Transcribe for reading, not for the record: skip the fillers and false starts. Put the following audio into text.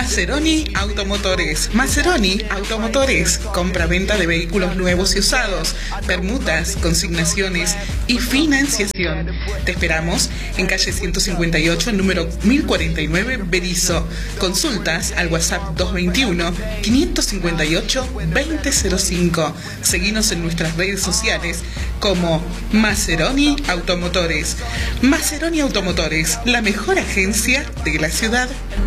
Maceroni Automotores. Maceroni Automotores. Compra-venta de vehículos nuevos y usados, permutas, consignaciones y financiación. Te esperamos en calle 158, número 1049, Berisso. Consultas al WhatsApp 221-558-2005. Seguinos en nuestras redes sociales como Maceroni Automotores. Maceroni Automotores, la mejor agencia de la ciudad